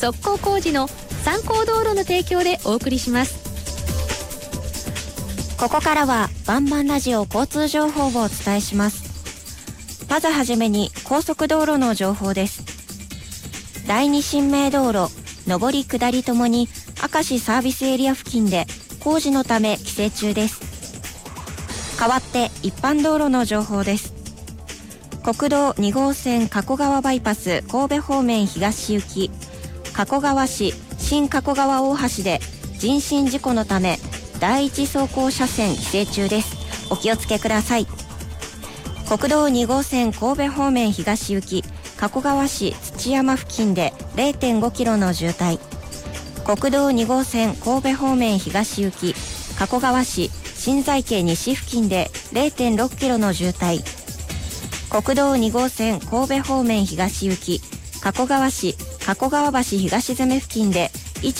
側溝工事の参考道路の提供でお送りします。 ここからはバンバンラジオ交通情報をお伝えします。まずはじめに高速道路の情報です。第二新名道路上り下りともに明石サービスエリア付近で工事のため規制中です。代わって一般道路の情報です。国道2号線加古川バイパス神戸方面東行き加古川市新加古川大橋で人身事故のため第一走行車線規制中です。お気をつけください。国道2号線神戸方面東行き加古川市土山付近で 0.5 キロの渋滞。国道2号線神戸方面東行き加古川市新在家西付近で 0.6 キロの渋滞。国道2号線神戸方面東行き加古川市加古川橋東詰付近で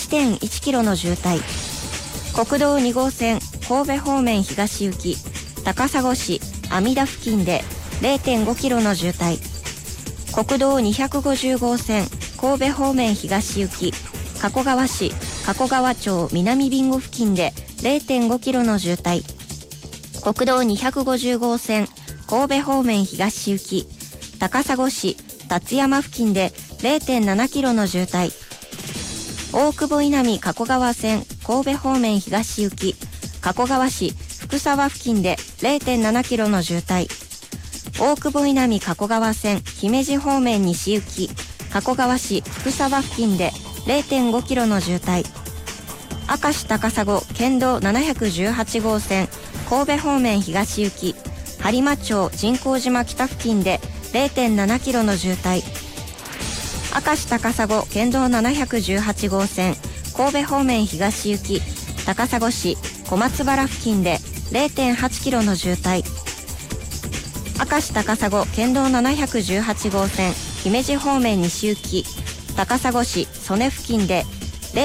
1.1 キロの渋滞。国道2号線神戸方面東行き高砂市阿弥陀付近で 0.5 キロの渋滞。国道250号線神戸方面東行き加古川市加古川町南備後付近で 0.5 キロの渋滞。国道250号線神戸方面東行き高砂市達山付近で 0.7 キロの渋滞。大久保稲美加古川線神戸方面東行き加古川市福沢付近で 0.7 キロの渋滞。大久保稲美加古川線姫路方面西行き加古川市福沢付近で 0.5 キロの渋滞。明石高砂県道718号線神戸方面東行き播磨町神光島北付近で 0.7 キロの渋滞。明石高砂県道718号線神戸方面東行き高砂市小松原付近で 0.8 キロの渋滞。明石高砂県道718号線姫路方面西行き高砂市曽根付近で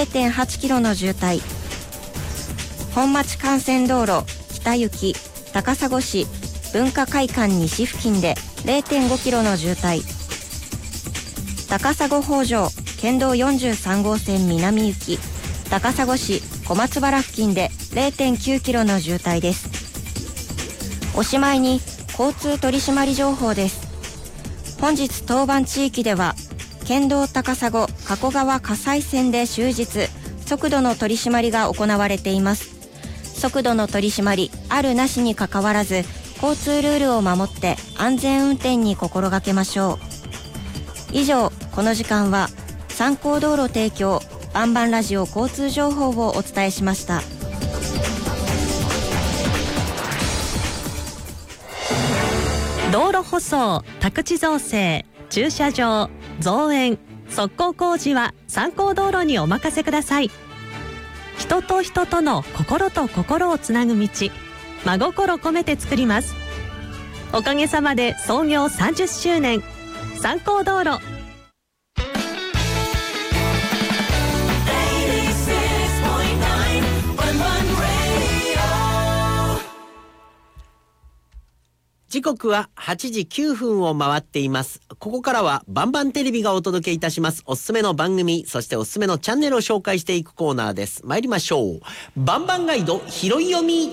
0.8 キロの渋滞。本町幹線道路北行き高砂市文化会館西付近で 0.5 キロの渋滞。高砂北条県道43号線南行き高砂市小松原付近で 0.9 キロの渋滞です。おしまいに交通取締情報です。本日当番地域では県道高砂加古川葛西線で終日速度の取り締まりが行われています。速度の取り締まりあるなしにかかわらず交通ルールを守って安全運転に心がけましょう。以上、この時間は参考道路提供バンバンラジオ交通情報をお伝えしました。 道路舗装、宅地造成、駐車場、造園、側溝工事は参考道路にお任せください。人と人との心と心をつなぐ道、真心込めて作ります。おかげさまで創業30周年、参考道路。 時刻は8時9分を回っています。ここからはバンバンテレビがお届けいたしますおすすめの番組、そしておすすめのチャンネルを紹介していくコーナーです。参りましょう。バンバンガイド拾い読み。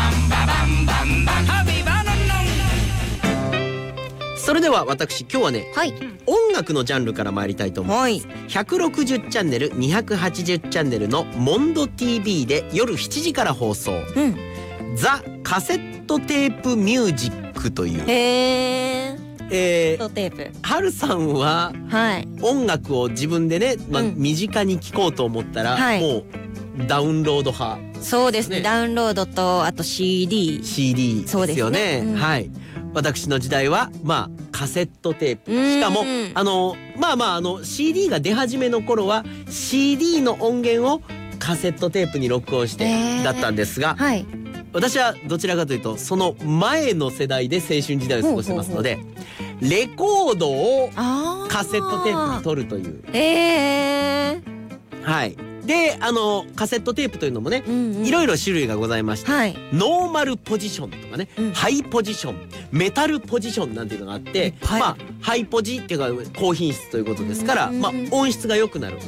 それでは私今日はね、音楽のジャンルから参りたいと思います。160チャンネル280チャンネルのモンド TV で夜7時から放送、ザ・カセットテープミュージックという。 テープ。 はるさんは、音楽を自分でね、身近に聴こうと思ったら、もうダウンロード派。 そうですね。ダウンロードとあと CD ですよね。私の時代はカセットテープ。しかもCD が出始めの頃は CD の音源をカセットテープに録音してだったんですが、私はどちらかというとその前の世代で青春時代を過ごしてますので、レコードをカセットテープに取るという。でカセットテープというのもね、いろいろ種類がございまして、ノーマルポジションとかね、ハイポジション、メタルポジションなんていうのがあって、ハイポジっていうか高品質ということですから、音質が良くなる